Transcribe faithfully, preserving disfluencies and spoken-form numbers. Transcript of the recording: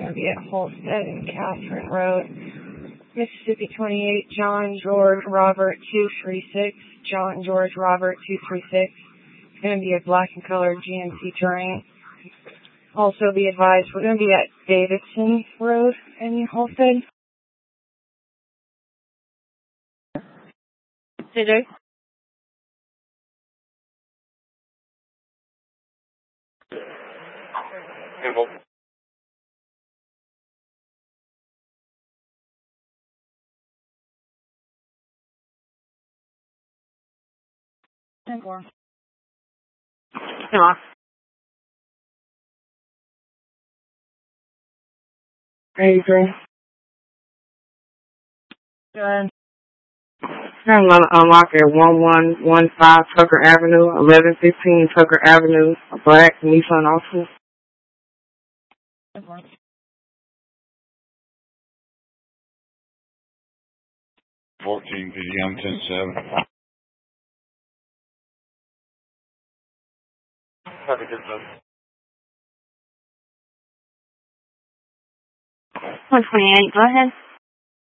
going to be at Holstead and Catherine Road. Mississippi twenty-eight, John George Robert two three six. John George Robert two three six. It's going to be a black and colored G M C Terrain. Also be advised, we're going to be at Davidson Road in Holstead. C J? Info. ten four. Hello. Adrian. Good. I'm going to unlock at one one one five Tucker Avenue, eleven fifteen Tucker Avenue, a black Nissan Altima. ten four. fourteen P M ten seven. Have a good one. one twenty-eight, go ahead.